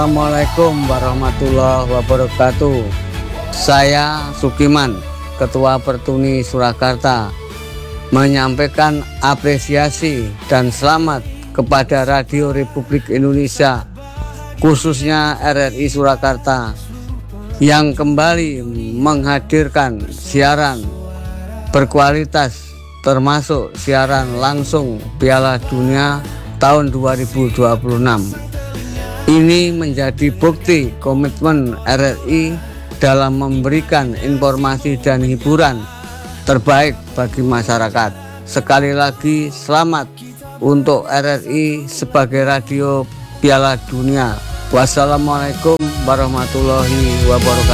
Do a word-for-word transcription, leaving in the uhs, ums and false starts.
Assalamualaikum warahmatullahi wabarakatuh. Saya Sukiman, Ketua Pertuni Surakarta, menyampaikan apresiasi dan selamat kepada Radio Republik Indonesia, khususnya R R I Surakarta, yang kembali menghadirkan siaran berkualitas, termasuk siaran langsung Piala Dunia tahun dua ribu dua puluh enam. Ini menjadi bukti komitmen R R I dalam memberikan informasi dan hiburan terbaik bagi masyarakat. Sekali lagi selamat untuk R R I sebagai radio Piala Dunia. Wassalamualaikum warahmatullahi wabarakatuh.